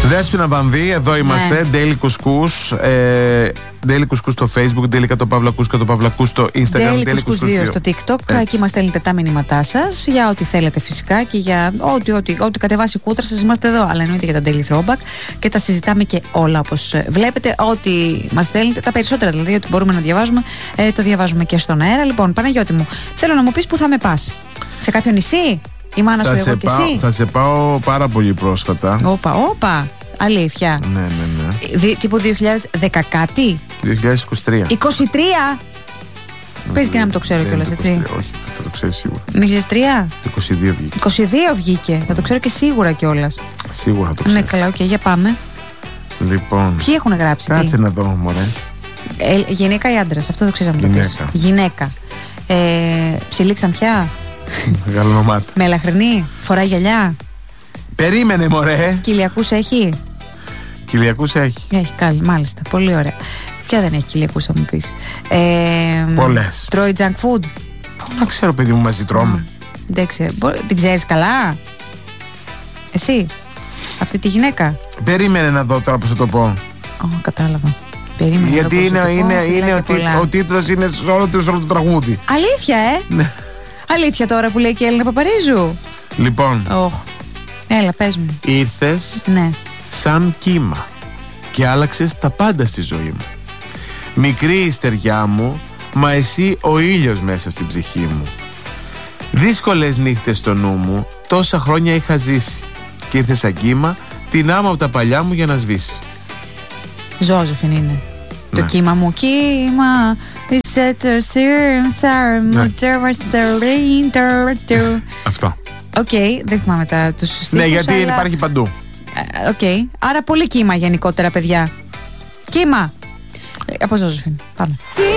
Δέσποινα Βανδύ, εδώ είμαστε. Daily Couscous. Daily Couscous στο Facebook, Daily Κατοπαύλα Couscous στο Instagram, Daily Couscous 2 στο TikTok. Εκεί μας στέλνετε τα μηνύματά σας για ό,τι θέλετε φυσικά και για ό,τι κατεβάσει η κούτρα σας. Είμαστε εδώ, αλλά εννοείται για τα Daily Throwback και τα συζητάμε και όλα όπως βλέπετε. Ό,τι μας στέλνετε, τα περισσότερα δηλαδή, ό,τι μπορούμε να διαβάζουμε, το διαβάζουμε και στον αέρα. Λοιπόν, Παναγιώτη μου, θέλω να μου πεις που θα με πας. Σε κάποιο νησί? Η μάνα σου, εγώ και εσύ? Θα σε πάω πάρα πολύ πρόσφατα. Όπα. Αλήθεια? Ναι. Τύπου 2010 κάτι? 2023. 23? Πες και να μην το ξέρω κιόλας, έτσι. Όχι, θα το ξέρεις σίγουρα. 2003? 22 βγήκε. 22 βγήκε. Θα το ξέρω και σίγουρα κιόλας. Σίγουρα θα το ξέρω. Ναι, καλά, οκ, για πάμε. Λοιπόν. Ποιοι έχουν γράψει? Κάτσε να δω, μωρέ. Γυναίκα ή άντρας? Αυτό το ξέραμε να το πεις. Γυναίκα. Ψηλή ξανθιά? Γαλανομάτι. Με ελαχρινή? Φοράει γυαλιά? Περίμενε, μωρέ. Κοιλιακούς έχει? Κοιλιακούς έχει. Έχει, καλή, μάλιστα. Πολύ ωραία. Ποια δεν έχει κοιλιακούς, θα μου πεις? Πολλές. Τρώει junk food? Πού να ξέρω, παιδί μου, μαζί τρώμε. Δεν ξέρω. Την ξέρεις καλά? Εσύ? Αυτή τη γυναίκα? Περίμενε να δω τώρα πώς θα το πω. Κατάλαβα. Περίμενε. Γιατί ο τίτλος είναι σε όλο το τραγούδι. Αλήθεια, Ναι. Αλήθεια τώρα που λέει και η Έλληνα Παπαρίζου. Λοιπόν. Έλα, πες μου. Ήρθες σαν κύμα και άλλαξες τα πάντα στη ζωή μου. Μικρή η στεριά μου, μα εσύ ο ήλιος μέσα στην ψυχή μου. Δύσκολες νύχτες στο νου μου, τόσα χρόνια είχα ζήσει. Και ήρθες σαν κύμα, την άμα από τα παλιά μου για να σβήσει. Ζώζεφιν είναι. Το κύμα μου, κύμα. Αυτό. Οκ, δεν θυμάμαι τους στίχους. Ναι, γιατί υπάρχει παντού. Άρα πολύ κύμα γενικότερα, παιδιά. Κύμα. Από Ζώζεφιν. Πάμε.